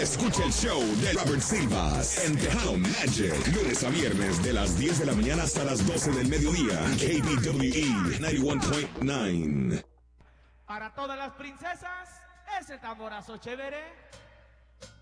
Escucha el show de Robert Silvas en Tejano Magic. Lunes a viernes de las 10 de la mañana hasta las 12 del mediodía. KBWE 91.9. Para todas las princesas, ese tamborazo chévere.